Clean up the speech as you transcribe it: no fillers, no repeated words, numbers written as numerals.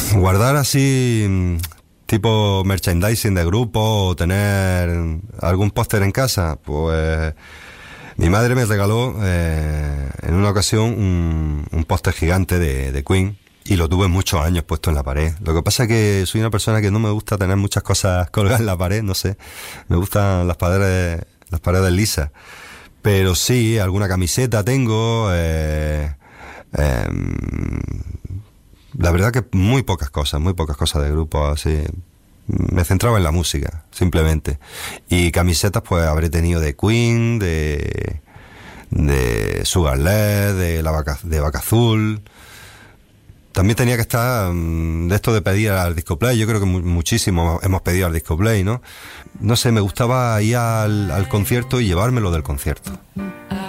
Guardar así, tipo merchandising de grupo o tener algún póster en casa, pues mi madre me regaló en una ocasión un póster gigante de Queen y lo tuve muchos años puesto en la pared. Lo que pasa es que soy una persona que no me gusta tener muchas cosas colgadas en la pared, no sé, me gustan las paredes lisas. Pero sí, alguna camiseta tengo, la verdad que muy pocas cosas de grupo así. Me centraba en la música, simplemente. Y camisetas pues habré tenido de Queen, de Sugarland, de Vaca Azul. También tenía que estar de esto de pedir al Discoplay. Yo creo que muchísimo hemos pedido al Discoplay, ¿no? No sé, me gustaba ir al concierto y llevármelo del concierto.